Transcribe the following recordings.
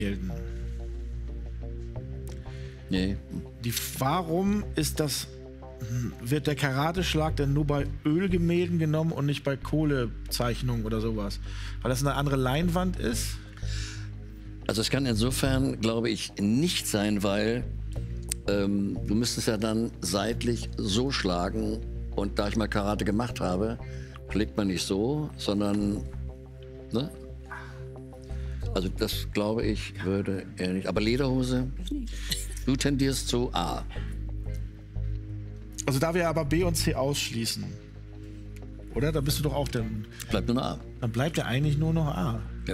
Nee. Warum wird der Karateschlag denn nur bei Ölgemälden genommen und nicht bei Kohlezeichnungen oder sowas? Weil das eine andere Leinwand ist? Also es kann insofern, glaube ich, nicht sein, weil du müsstest ja dann seitlich so schlagen. Und da ich mal Karate gemacht habe, schlägt man nicht so, sondern, ne? Also das, glaube ich, würde er nicht. Aber Lederhose, du tendierst zu A. Also da wir aber B und C ausschließen, oder? Da bist du doch auch dann... Bleibt nur eine A. Dann bleibt ja eigentlich nur noch A. Ja.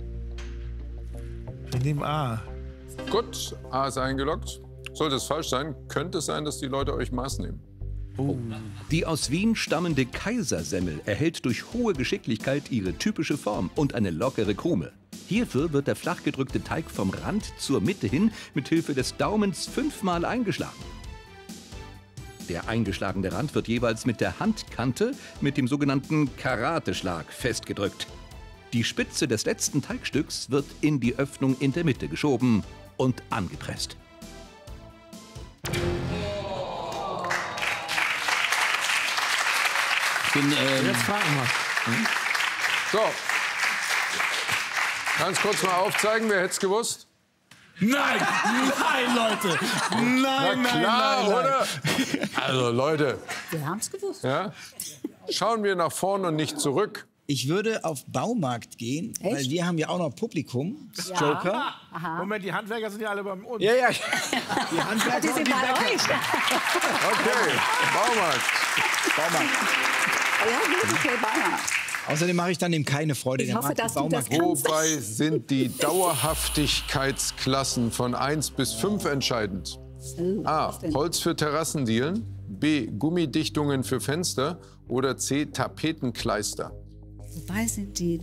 Wir nehmen A. Gut, A ist eingeloggt. Sollte es falsch sein, könnte es sein, dass die Leute euch Maß nehmen. Oh. Die aus Wien stammende Kaisersemmel erhält durch hohe Geschicklichkeit ihre typische Form und eine lockere Krume. Hierfür wird der flach gedrückte Teig vom Rand zur Mitte hin mit Hilfe des Daumens 5-mal eingeschlagen. Der eingeschlagene Rand wird jeweils mit der Handkante mit dem sogenannten Karateschlag festgedrückt. Die Spitze des letzten Teigstücks wird in die Öffnung in der Mitte geschoben und angepresst. Jetzt fragen wir. So. Ganz kurz mal aufzeigen, wer hätte es gewusst? Nein! Nein, Leute! Nein, Na klar, oder? Also Leute, Wir haben es gewusst. ja? Schauen wir nach vorne und nicht zurück. Ich würde auf Baumarkt gehen, weil Echt? wir haben ja auch noch Publikum. Ja. Joker. Aha. Moment, die Handwerker sind ja alle bei uns. Ja, ja. Die Ah, Handwerker die und sind die bei Bäcker. euch. Okay, Baumarkt. Baumarkt. Ja, gut, okay, Baumarkt. Außerdem mache ich dann ihm keine Freude. Ich Der hoffe, mag die dass du das Baumarkt. kannst. Wobei sind die Dauerhaftigkeitsklassen von 1 bis 5 entscheidend? A. was denn? Holz für Terrassendielen. B. Gummidichtungen für Fenster. Oder C. Tapetenkleister. Wobei sind die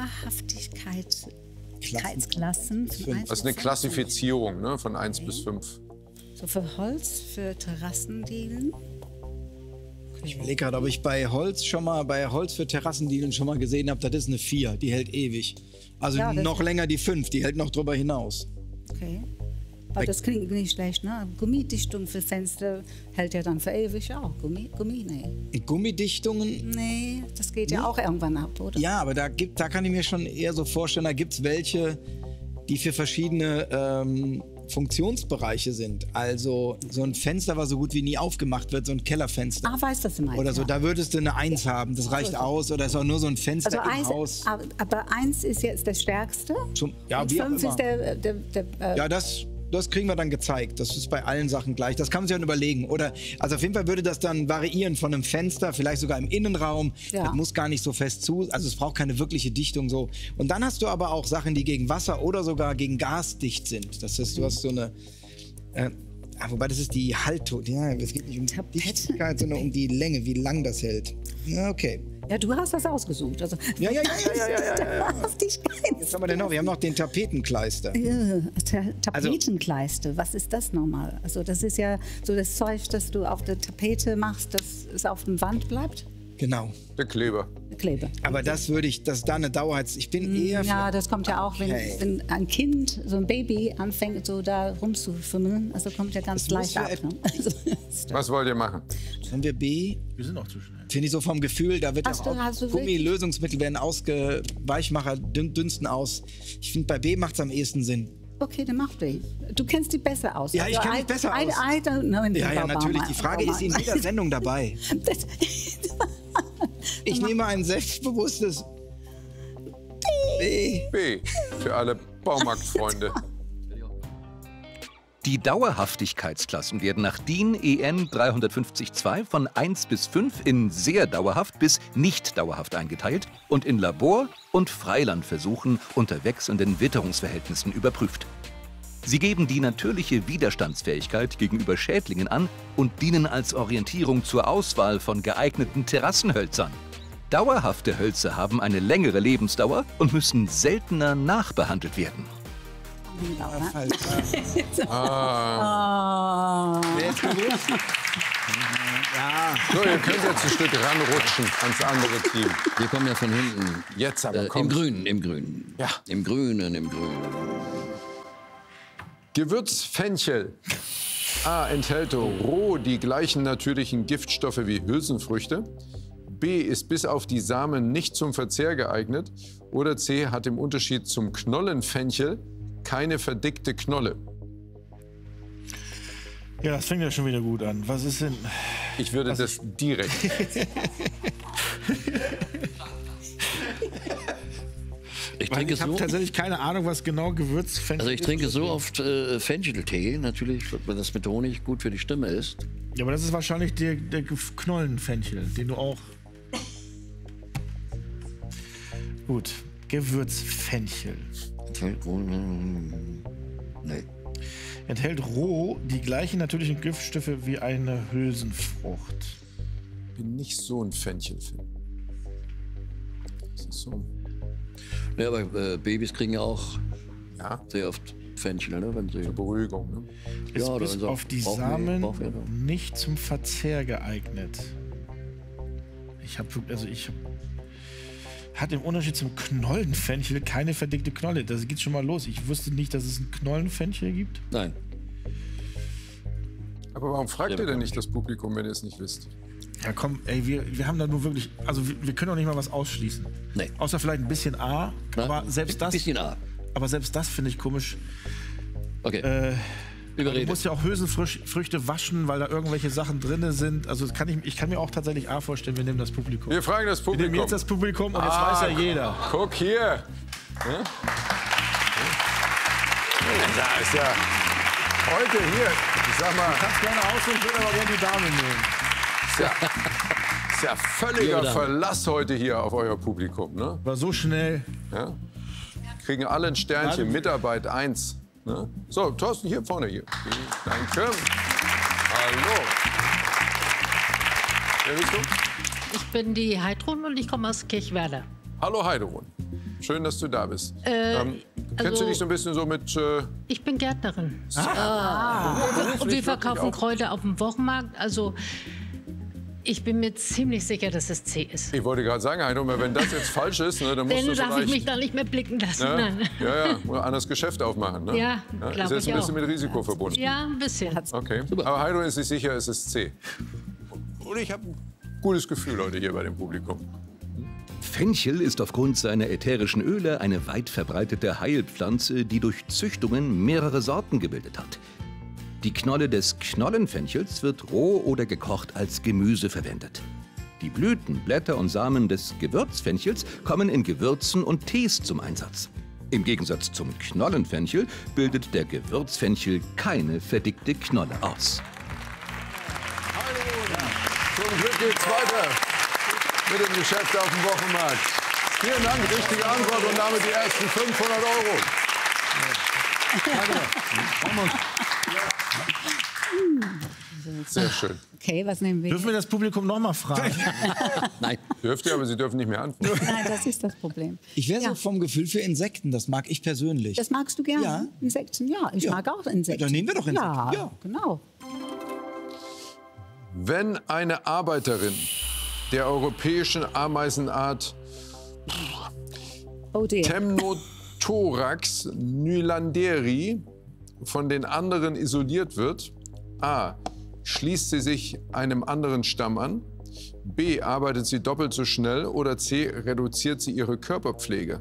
Dauerhaftigkeitsklassen von 1 Das ist eine Klassifizierung, ne, von 1 bis 5. So für Holz, für Terrassendielen. Ich überlege gerade, ob ich bei Holz für Terrassendielen schon mal gesehen habe, das ist eine 4, die hält ewig. Also Ja, das- noch länger die 5, die hält noch drüber hinaus. Okay. Aber das klingt nicht schlecht, ne? Gummidichtung für Fenster hält ja dann für ewig auch. Gummi, nee. Gummidichtungen, Nee, das geht ja auch irgendwann ab, oder? ja, aber da kann ich mir schon eher so vorstellen, da gibt es welche, die für verschiedene Funktionsbereiche sind. Also so ein Fenster, was so gut wie nie aufgemacht wird, so ein Kellerfenster. Ah, weiß, was du meinst. Oder so, ja. da würdest du eine 1 haben, das reicht aus. Oder ist auch nur so ein Fenster Also im Haus. aber 1 ist jetzt der stärkste. Ja, und wie auch 5 immer. ist der Ja, das kriegen wir dann gezeigt. Das ist bei allen Sachen gleich. Das kann man sich dann überlegen. Oder, also auf jeden Fall würde das dann variieren von einem Fenster, vielleicht sogar im Innenraum. Ja. Das muss gar nicht so fest zu. Also es braucht keine wirkliche Dichtung so. Und dann hast du aber auch Sachen, die gegen Wasser oder sogar gegen Gas dicht sind. Das heißt, du hast so eine. Wobei das ist die Haltung. Ja, es geht nicht um die Tapete. Dichtigkeit, sondern um die Länge, wie lang das hält. Ja, okay. Ja, du hast das ausgesucht. Also, Ja. Dauerhaftigkeit. Was haben wir denn noch? Wir haben noch den Tapetenkleister. Tapetenkleiste, was ist das nochmal? Also das ist ja so das Zeug, das du auf der Tapete machst, dass es auf der Wand bleibt. Genau. Der Kleber. Kleber. Aber das ist da eine Dauerheit. Ich bin eher. Ja, das kommt ja auch, Okay. wenn ein Kind, so ein Baby, anfängt, so da rumzufummeln. Also kommt ja ganz Das muss leicht ja ab. Ne? Also, Was wollt ihr machen? Haben wir B? Wir sind auch zu schnell. Finde ich so vom Gefühl, da wird Hast ja du auch wirklich? Gummilösungsmittel werden Weichmacher dünsten aus. Ich finde, bei B macht es am ehesten Sinn. okay, dann mach B. Du kennst die besser aus. Ja, ich kenne mich besser aus. I don't know anything Ja, about natürlich. my- Die Frage about ist in my- jeder Sendung dabei. Das- Ich nehme ein selbstbewusstes B. B. Für alle Baumarktfreunde. Die Dauerhaftigkeitsklassen werden nach DIN EN 350-2 von 1 bis 5 in sehr dauerhaft bis nicht dauerhaft eingeteilt und in Labor- und Freilandversuchen unter wechselnden Witterungsverhältnissen überprüft. Sie geben die natürliche Widerstandsfähigkeit gegenüber Schädlingen an und dienen als Orientierung zur Auswahl von geeigneten Terrassenhölzern. Dauerhafte Hölzer haben eine längere Lebensdauer und müssen seltener nachbehandelt werden. Wer ist gewusst? Ja. So, ihr könnt jetzt ein Stück ranrutschen ans andere Team. Wir kommen ja von hinten. Jetzt aber Im kommt. Grünen, im Grünen. Ja. Im Grünen, im Grünen. Gewürzfenchel. A. Enthält roh die gleichen natürlichen Giftstoffe wie Hülsenfrüchte. B. Ist bis auf die Samen nicht zum Verzehr geeignet. Oder C. Hat im Unterschied zum Knollenfenchel keine verdickte Knolle. Ja, das fängt ja schon wieder gut an. Was ist denn... Ich würde das direkt. Ich trinke Ich habe so, tatsächlich keine Ahnung, was genau Gewürzfenchel also ich trinke ist. so oft Fencheltee, natürlich, weil das mit Honig gut für die Stimme ist. Ja, aber das ist wahrscheinlich der Knollenfenchel, den du auch... Gut, Gewürzfenchel. Nee. Enthält roh die gleichen natürlichen Giftstoffe wie eine Hülsenfrucht. Ich bin nicht so ein Fenchel-Fan. Das ist so. Ja, aber Babys kriegen ja auch Ja, sehr oft Fenchel, ne? Wenn sie Beruhigung. Ne? Ist oder bis unser auf die Bauchweh- Samen Bauchweh, ne? nicht zum Verzehr geeignet. Hat im Unterschied zum Knollenfenchel keine verdickte Knolle. Das geht schon mal los. Ich wusste nicht, dass es einen Knollenfenchel gibt. Nein. Aber warum fragt Ja, ihr denn bekannt. nicht das Publikum, wenn ihr es nicht wisst? Ja komm, ey, wir haben da nur wirklich... Also wir können doch nicht mal was ausschließen. Nee. Außer vielleicht ein bisschen A. Na, aber selbst ein das... bisschen A. Aber selbst das finde ich komisch. Okay. Du Überredet. musst ja auch Hülsenfrüchte waschen, weil da irgendwelche Sachen drin sind. Also ich kann mir auch tatsächlich A vorstellen, wir nehmen das Publikum. Wir fragen das Wir Publikum. nehmen jetzt das Publikum und jetzt weiß ja jeder. Guck hier. Ja? Da ist ja heute hier, ich sag mal, Kannst gerne aussuchen, ich würde aber gerne die Dame nehmen. ist ja völliger Ja, Dame. Verlass heute hier auf euer Publikum. Ne? War so schnell. Ja? Kriegen alle ein Sternchen, Mitarbeit 1. Ne? So, Thorsten, hier vorne. Hier. Danke. Hallo. Wer bist du? Ich bin die Heidrun und ich komme aus Kirchwerder. Hallo Heiderun. Schön, dass du da bist. Kennst du also- dich so ein bisschen so mit... Ich bin Gärtnerin. beruflich Und wir wirklich verkaufen auch? Kräuter auf dem Wochenmarkt. Also ich bin mir ziemlich sicher, dass es C ist. Ich wollte gerade sagen, Heidrun, wenn das jetzt falsch ist, ne, dann musst Dann du darf ich vielleicht... mich da nicht mehr blicken lassen. Ja, Nein. ja, oder anderes Geschäft aufmachen. Ne? Ja, glaub ist jetzt ich ein bisschen auch. mit Risiko verbunden. Ja, ein bisschen. Okay. Aber Heidrun ist sich sicher, es ist C. Und ich habe ein gutes Gefühl heute hier bei dem Publikum. Fenchel ist aufgrund seiner ätherischen Öle eine weit verbreitete Heilpflanze, die durch Züchtungen mehrere Sorten gebildet hat. Die Knolle des Knollenfenchels wird roh oder gekocht als Gemüse verwendet. Die Blüten, Blätter und Samen des Gewürzfenchels kommen in Gewürzen und Tees zum Einsatz. Im Gegensatz zum Knollenfenchel bildet der Gewürzfenchel keine verdickte Knolle aus. Zum Glück geht's weiter mit dem Geschäft auf dem Wochenmarkt. Vielen Dank, richtige Antwort und damit die ersten 500 Euro. Sehr schön. Okay, was nehmen wir? Dürfen wir das Publikum noch mal fragen? Nein. Dürft ihr, aber Sie dürfen nicht mehr antworten. Nein, das ist das Problem. Ich wäre Ja. so vom Gefühl für Insekten, das mag ich persönlich. Das magst du gerne? Ja. Insekten, ja. Ich Ja. mag auch Insekten. Dann nehmen wir doch Insekten. Ja, Ja. genau. Wenn eine Arbeiterin der europäischen Ameisenart Oh dear. Temnothorax nylanderi von den anderen isoliert wird, A. Schließt sie sich einem anderen Stamm an, B. Arbeitet sie doppelt so schnell oder C. Reduziert sie ihre Körperpflege?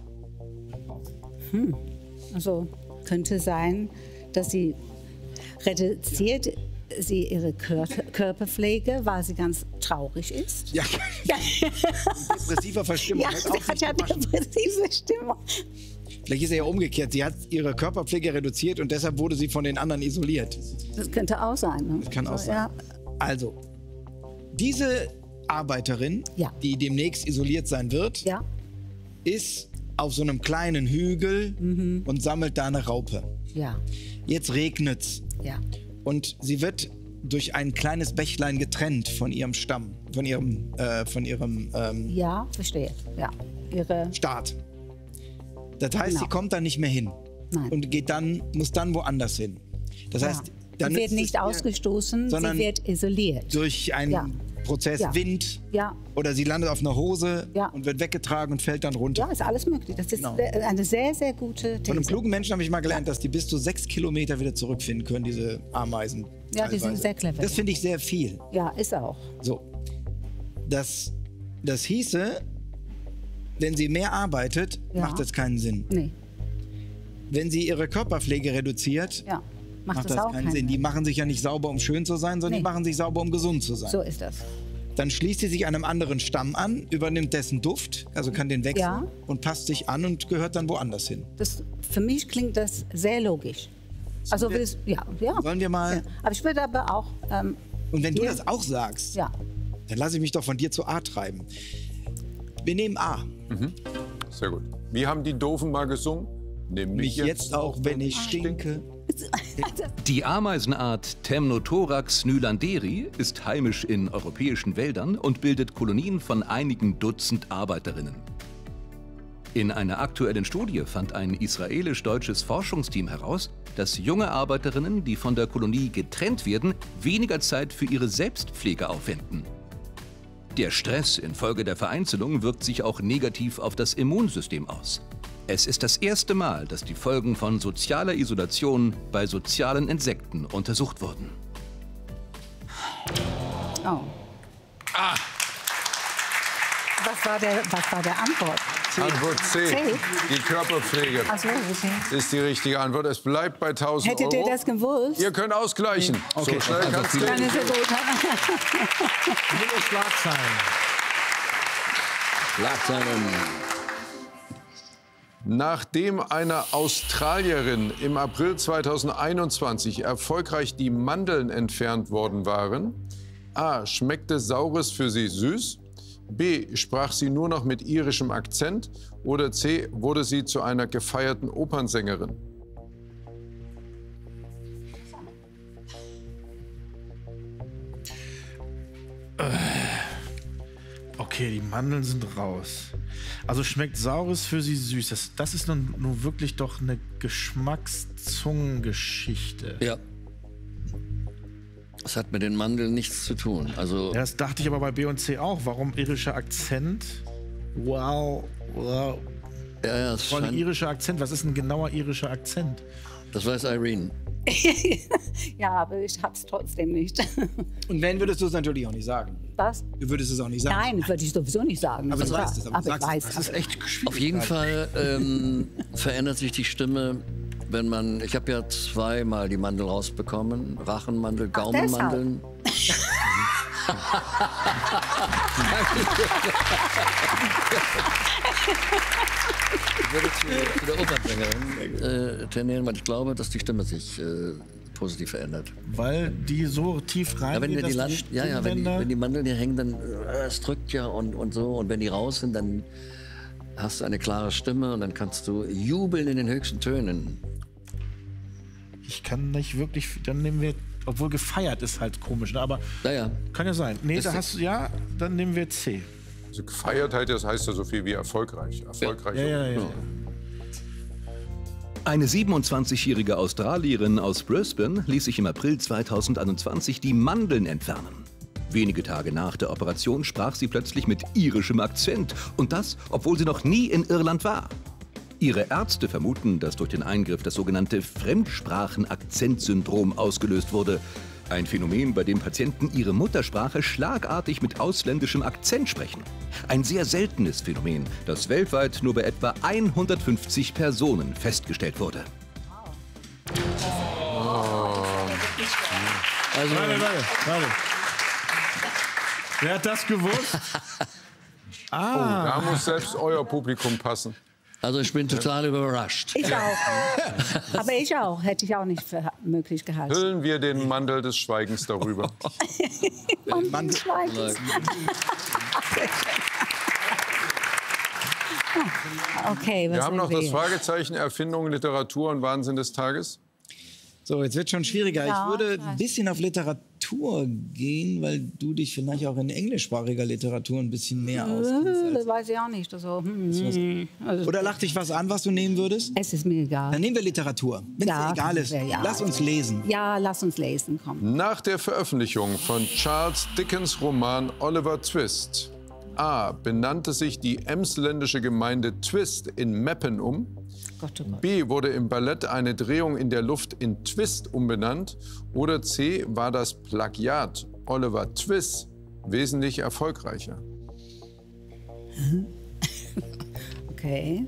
Also könnte sein, dass sie reduziert sie ihre Körperpflege, weil sie ganz traurig ist. Ja, Ja, depressiver Verstimmung. ja Hört sie auf, hat ja sich zu waschen. depressive Stimmung. Vielleicht ist er ja umgekehrt. Sie hat ihre Körperpflege reduziert und deshalb wurde sie von den anderen isoliert. Das könnte auch sein. Ne? Das kann auch sein. Ja. Also, diese Arbeiterin, Ja. die demnächst isoliert sein wird, Ja. ist auf so einem kleinen Hügel und sammelt da eine Raupe. Ja. Jetzt regnet's Ja. und sie wird durch ein kleines Bächlein getrennt von ihrem Stamm, von ihrem Ja, verstehe. Ja. Ihre. Staat. Das heißt, Genau. sie kommt da nicht mehr hin Nein. und muss dann woanders hin. Das heißt, dann Sie wird ist es nicht ihr ausgestoßen, sondern sie wird isoliert. durch ein Ja. Prozess Ja. Wind Ja. oder sie landet auf einer Hose Ja. und wird weggetragen und fällt dann runter. Ja, ist alles möglich. Das ist eine sehr, sehr gute These. Von einem klugen Menschen habe ich mal gelernt, dass die bis zu 6 Kilometer wieder zurückfinden können, diese Ameisen. Ja, die sind teilweise. sehr clever. Das finde ich sehr viel. Ja, ist auch. So. Das hieße, wenn sie mehr arbeitet, Ja. macht das keinen Sinn. Nee, Wenn sie ihre Körperpflege reduziert, ja. Macht macht das das auch keinen Sinn. Die machen sich ja nicht sauber, um schön zu sein, sondern die Nee. machen sich sauber, um gesund zu sein. So ist das. Dann schließt sie sich einem anderen Stamm an, übernimmt dessen Duft, also kann den wechseln Ja. und passt sich an und gehört dann woanders hin. Für mich klingt das sehr logisch. Also, ja. Sollen wir mal... Ja. Aber ich würde aber auch, Und wenn du Ja. das auch sagst, ja. dann lasse ich mich doch von dir zu A treiben. Wir nehmen A. Sehr gut. Wie haben die Doofen mal gesungen? Nimm Mich jetzt auch, wenn ich stinke. Die Ameisenart Temnothorax nylanderi ist heimisch in europäischen Wäldern und bildet Kolonien von einigen Dutzend Arbeiterinnen. In einer aktuellen Studie fand ein israelisch-deutsches Forschungsteam heraus, dass junge Arbeiterinnen, die von der Kolonie getrennt werden, weniger Zeit für ihre Selbstpflege aufwenden. Der Stress infolge der Vereinzelung wirkt sich auch negativ auf das Immunsystem aus. Es ist das erste Mal, dass die Folgen von sozialer Isolation bei sozialen Insekten untersucht wurden. Oh. Was war der Antwort? Antwort C. C. Die Körperpflege Achso, okay. ist die richtige Antwort. Es bleibt bei 1000 Hättet ihr Euro. das gewusst? Ihr könnt ausgleichen. Okay. So schnell kann's Dann gehen. ist ja gut. Nur Schlagzeilen. Schlagzeilen. Nachdem einer Australierin im April 2021 erfolgreich die Mandeln entfernt worden waren, A. Schmeckte Saures für sie süß, B. Sprach sie nur noch mit irischem Akzent oder C. Wurde sie zu einer gefeierten Opernsängerin? Okay, die Mandeln sind raus. Also schmeckt Saures für sie süß. Das ist nun wirklich doch eine Geschmackszungengeschichte. Ja. Das hat mit den Mandeln nichts zu tun. Also, Ja, das dachte ich aber bei B und C auch. Warum irischer Akzent? Wow. ja, es Voll scheint, irischer Akzent. Was ist ein genauer irischer Akzent? das weiß Irene. Ja, aber ich hab's trotzdem nicht. Und wenn, würdest du es natürlich auch nicht sagen. Was? Du würdest es auch nicht sagen. Nein, würde ich sowieso nicht sagen. Aber du Das ist weißt wahr. es, aber du Aber ich sagst es. weiß Das es. ist echt schwierig. Auf jeden Fall verändert sich die Stimme, wenn man. Ich habe ja zweimal die Mandel rausbekommen: Rachenmandel, Gaumenmandeln. Ich würde zu der Opernsängerin tendieren, weil ich glaube, dass die Stimme sich positiv verändert. Weil die so tief rein Ja, wenn, geht, wir die dass Land, ja, ja, Stimmbänder- wenn die Mandeln hier hängen, dann es drückt ja und so. Und wenn die raus sind, dann hast du eine klare Stimme und dann kannst du jubeln in den höchsten Tönen. Ich kann nicht wirklich. Dann nehmen wir. Obwohl gefeiert ist halt komisch, ne? Aber Naja, kann ja sein. Nee, Das da ist- hast du. Ja, dann nehmen wir C. Also Gefeiertheit, das heißt ja so viel wie erfolgreich. Erfolgreich. Ja. Eine 27-jährige Australierin aus Brisbane ließ sich im April 2021 die Mandeln entfernen. Wenige Tage nach der Operation sprach sie plötzlich mit irischem Akzent. Und das, obwohl sie noch nie in Irland war. Ihre Ärzte vermuten, dass durch den Eingriff das sogenannte Fremdsprachen-Akzentsyndrom ausgelöst wurde. Ein Phänomen, bei dem Patienten ihre Muttersprache schlagartig mit ausländischem Akzent sprechen. Ein sehr seltenes Phänomen, das weltweit nur bei etwa 150 Personen festgestellt wurde. also Warte. Wer hat das gewusst? Da muss selbst euer Publikum passen. Also ich bin total überrascht. Ich auch. Aber ich auch. Hätte ich auch nicht für möglich gehalten. Hüllen wir den Mantel des Schweigens darüber. Und Schweigens. Okay, was Wir haben noch nehmen das Fragezeichen Erfindung, Literatur und Wahnsinn des Tages. So, jetzt wird schon schwieriger. Ja, Ich würde ich weiß. ein bisschen auf Literatur gehen, weil du dich vielleicht auch in englischsprachiger Literatur ein bisschen mehr auskennst. Das weiß ich auch nicht. Also, Oder lacht dich was an, was du nehmen würdest? es ist mir egal. Dann nehmen wir Literatur. Wenn es Ja, dir egal ist, ja. lass uns lesen. Ja, lass uns lesen, komm. Nach der Veröffentlichung von Charles Dickens' Roman Oliver Twist A. benannte sich die emsländische Gemeinde Twist in Meppen um. Gott, oh Gott. B. wurde im Ballett eine Drehung in der Luft in Twist umbenannt. Oder C. war das Plagiat Oliver Twist wesentlich erfolgreicher. Okay.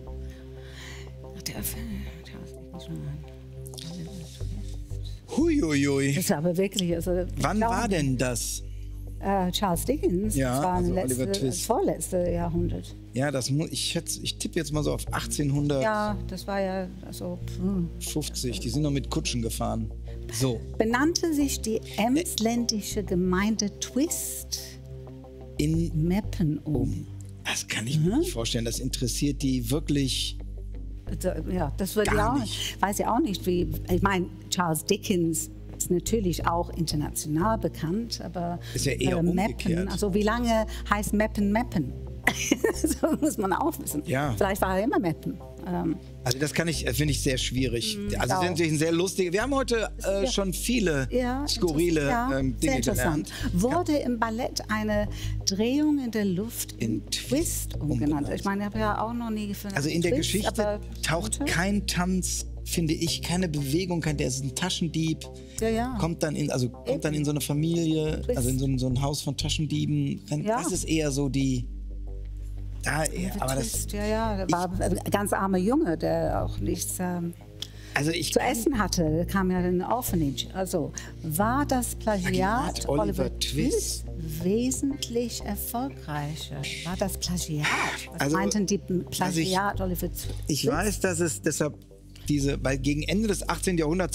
Huiuiui. Das ist aber wirklich. Also, Wann war denn das? Charles Dickens? Ja, das war also das Oliver Twist. vorletzte Jahrhundert. Ja, das ich tippe jetzt mal so auf 1850. Ja, das war ja. Also, Die sind noch mit Kutschen gefahren. So. benannte sich die emsländische Gemeinde Twist In Meppen um. Das kann ich mir nicht vorstellen. Das interessiert die wirklich. Ja, das würde ich Gar auch nicht. weiß ja auch nicht, wie. Ich meine, Charles Dickens ist natürlich auch international bekannt, aber Ist ja eher umgekehrt. Meppen, also wie lange heißt Meppen? So muss man auch wissen. Ja. Vielleicht war er immer Meppen. Also das finde ich sehr schwierig. Also das auch. ist natürlich ein sehr lustiger. Wir haben heute schon viele skurrile sehr Dinge interessant. gelernt. Wurde im Ballett eine Drehung in der Luft in Twist umgenannt. Ich meine, ich habe ja auch noch nie von Also in der Twist, Geschichte aber taucht kein Tanz, finde ich, keine Bewegung, der ist ein Taschendieb, Ja. kommt dann in so eine Familie, Twist. also in so ein Haus von Taschendieben. Ja. Das ist eher so die. Aber das, Twist, ja, da war ein ganz armer Junge, der auch nichts also ich zu essen hatte. Der kam ja in ein Orphanage. Also war das Plagiat Oliver Twist wesentlich erfolgreicher? War das Plagiat? Was Also, meinten die Plagiat Oliver Twist? Ich weiß, dass es deshalb weil gegen Ende des 18. Jahrhunderts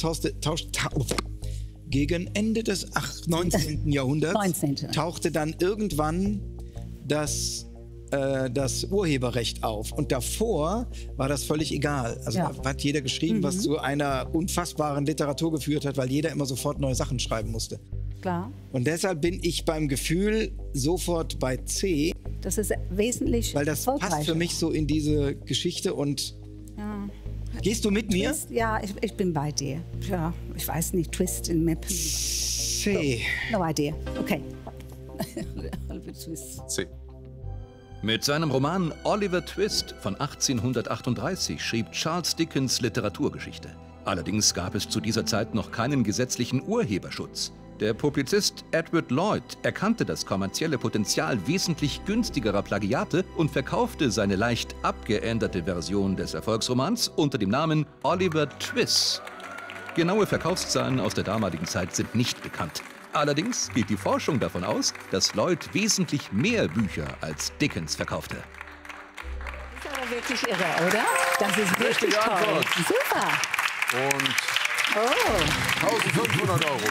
gegen Ende des 19. Jahrhunderts 19. tauchte dann irgendwann das Urheberrecht auf. Und davor war das völlig egal. Also Ja. hat jeder geschrieben, was zu einer unfassbaren Literatur geführt hat, weil jeder immer sofort neue Sachen schreiben musste. Klar, Und deshalb bin ich beim Gefühl sofort bei C, das ist wesentlich weil das passt erfolgreicher. für mich so in diese Geschichte. Und gehst du mit mir? Twist, ja, ich bin bei dir. Ja, ich weiß nicht, Twist in Meppen. C. No idea. Okay. Oliver Twist. C. Mit seinem Roman Oliver Twist von 1838 schrieb Charles Dickens Literaturgeschichte. Allerdings gab es zu dieser Zeit noch keinen gesetzlichen Urheberschutz. Der Publizist Edward Lloyd erkannte das kommerzielle Potenzial wesentlich günstigerer Plagiate und verkaufte seine leicht abgeänderte Version des Erfolgsromans unter dem Namen Oliver Twist. Genaue Verkaufszahlen aus der damaligen Zeit sind nicht bekannt. Allerdings geht die Forschung davon aus, dass Lloyd wesentlich mehr Bücher als Dickens verkaufte. Das ist aber wirklich irre, oder? Das ist wirklich Richtige toll. Antwort. Super. Und 1500 Euro.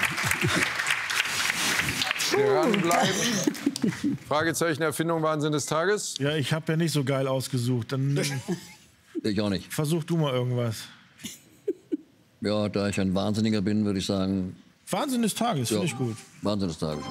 Dranbleiben. Fragezeichen Erfindung Wahnsinn des Tages. Ja, ich habe ja nicht so geil ausgesucht. Dann Ich auch nicht. versuch du mal irgendwas. Ja, da ich ein Wahnsinniger bin, würde ich sagen, Wahnsinn des Tages, finde ja, ich gut. Wahnsinn des Tages.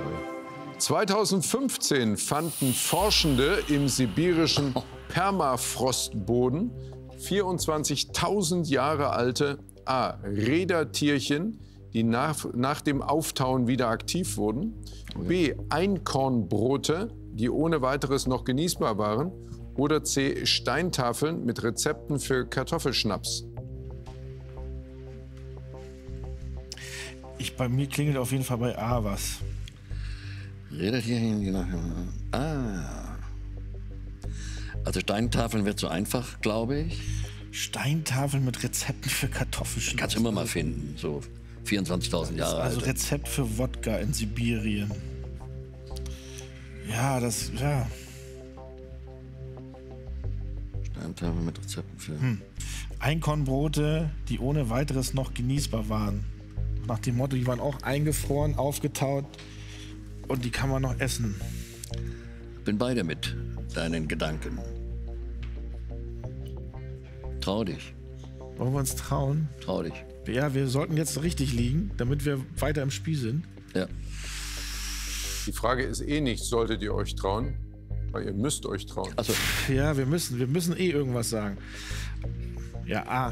2015 fanden Forschende im sibirischen Permafrostboden 24.000 Jahre alte A. Rädertierchen, die nach dem Auftauen wieder aktiv wurden. B. Einkornbrote, die ohne weiteres noch genießbar waren. Oder C. Steintafeln mit Rezepten für Kartoffelschnaps. Bei mir klingelt auf jeden Fall bei A was. Rädertierchen, je nach. Also Steintafeln wird so einfach, glaube ich. Steintafeln mit Rezepten für Kartoffelschnaps. Kannst du immer mal finden, so 24.000 Jahre Also alt. Rezept für Wodka in Sibirien. Ja, ja. Steintafeln mit Rezepten für. Einkornbrote, die ohne weiteres noch genießbar waren. Nach dem Motto, die waren auch eingefroren, aufgetaut und die kann man noch essen. Bin bei dir mit deinen Gedanken. Trau dich. Wollen wir uns trauen? Trau dich. Ja, wir sollten jetzt richtig liegen, damit wir weiter im Spiel sind. Ja. Die Frage ist eh nicht, solltet ihr euch trauen? Weil ihr müsst euch trauen. Also, Ja, wir müssen eh irgendwas sagen. Ja, A.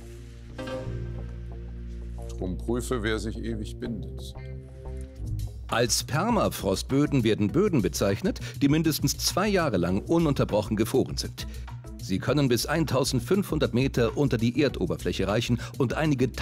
Drum prüfe, wer sich ewig bindet. Als Permafrostböden werden Böden bezeichnet, die mindestens 2 Jahre lang ununterbrochen gefroren sind. Sie können bis 1500 Meter unter die Erdoberfläche reichen und einige